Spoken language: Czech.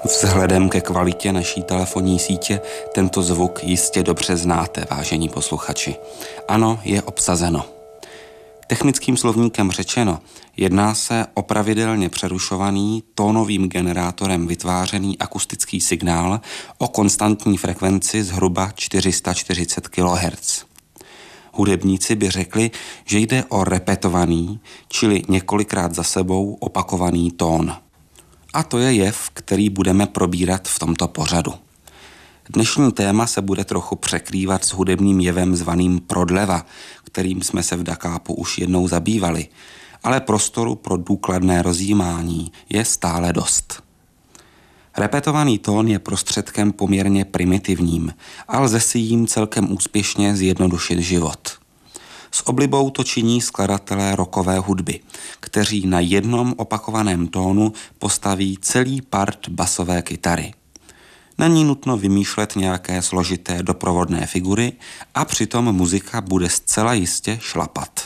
Vzhledem ke kvalitě naší telefonní sítě tento zvuk jistě dobře znáte, vážení posluchači. Ano, je obsazeno. Technickým slovníkem řečeno, jedná se o pravidelně přerušovaný tónovým generátorem vytvářený akustický signál o konstantní frekvenci zhruba 440 kHz. Hudebníci by řekli, že jde o repetovaný, čili několikrát za sebou opakovaný tón. A to je jev, který budeme probírat v tomto pořadu. Dnešní téma se bude trochu překrývat s hudebním jevem zvaným prodleva, kterým jsme se v Dakápu už jednou zabývali, ale prostoru pro důkladné rozjímání je stále dost. Repetovaný tón je prostředkem poměrně primitivním a lze si jím celkem úspěšně zjednodušit život. S oblibou to činí skladatelé rockové hudby, kteří na jednom opakovaném tónu postaví celý part basové kytary. Není nutno vymýšlet nějaké složité doprovodné figury a přitom muzika bude zcela jistě šlapat.